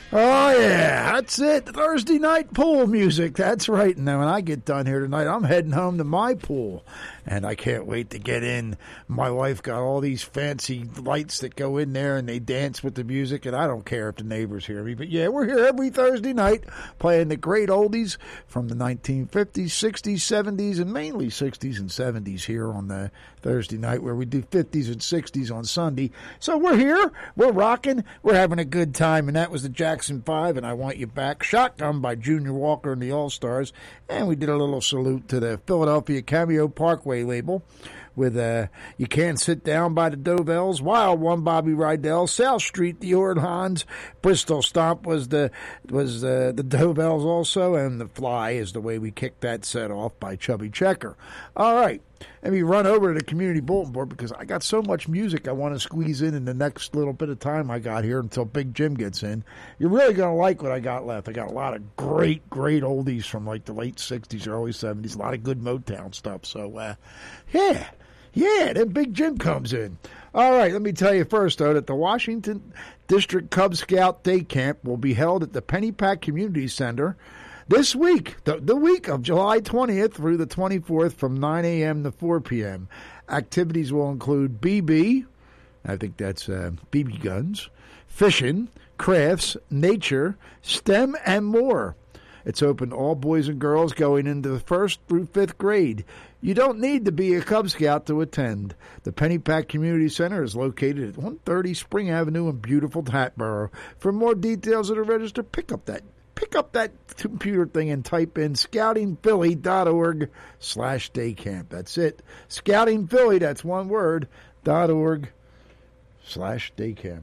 Oh, yeah, that's it. Thursday night pool music. That's right. And then when I get done here tonight, I'm heading home to my pool. And I can't wait to get in. My wife got all these fancy lights that go in there, and they dance with the music. And I don't care if the neighbors hear me. But, yeah, we're here every Thursday night playing the great oldies from the 1950s, 60s, 70s, and mainly 60s and 70s here on the Thursday night, where we do 50s and 60s on Sunday. So we're here. We're rocking. We're having a good time. And that was the Jackson 5, and I Want You Back. Shotgun by Junior Walker and the All-Stars. And we did a little salute to the Philadelphia Cameo Parkway label with You Can't Sit Down by the Dovells, Wild One, Bobby Rydell, South Street, the Orhans, Bristol Stomp was the Dovells also, and The Fly is the way we kicked that set off by Chubby Checker. All right, let me run over to the community bulletin board because I got so much music I want to squeeze in the next little bit of time I got here until Big Jim gets in. You're really going to like what I got left. I got a lot of great oldies from like the late 60s, early 70s, a lot of good Motown stuff. So, yeah, then Big Jim comes in. All right, let me tell you first, though, that the Washington District Cub Scout Day Camp will be held at the Pennypack Community Center this week, the week of July 20th through the 24th from 9 a.m. to 4 p.m. Activities will include BB, I think that's BB guns, fishing, crafts, nature, STEM, and more. It's open to all boys and girls going into the 1st through 5th grade. You don't need to be a Cub Scout to attend. The Pennypack Community Center is located at 130 Spring Avenue in beautiful Hatboro. For more details of the register, pick up that computer thing and type in scoutingphilly.org/daycamp. That's it. Scoutingphilly, that's one word, .org/daycamp.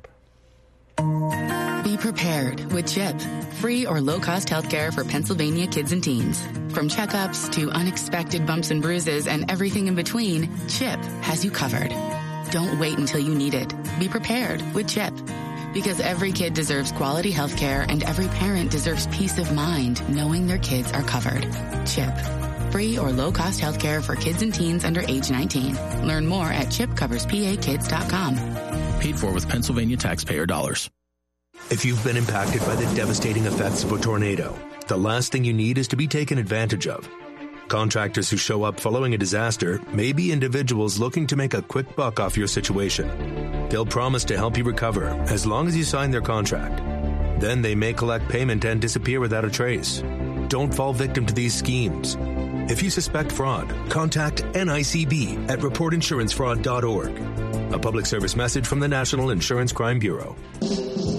Be prepared with CHIP, free or low-cost healthcare for Pennsylvania kids and teens. From checkups to unexpected bumps and bruises and everything in between, CHIP has you covered. Don't wait until you need it. Be prepared with CHIP. Because every kid deserves quality healthcare and every parent deserves peace of mind knowing their kids are covered. CHIP, free or low-cost healthcare for kids and teens under age 19. Learn more at chipcoverspakids.com. Paid for with Pennsylvania taxpayer dollars. If you've been impacted by the devastating effects of a tornado, the last thing you need is to be taken advantage of. Contractors who show up following a disaster may be individuals looking to make a quick buck off your situation. They'll promise to help you recover as long as you sign their contract. Then they may collect payment and disappear without a trace. Don't fall victim to these schemes. If you suspect fraud, contact NICB at reportinsurancefraud.org. A public service message from the National Insurance Crime Bureau.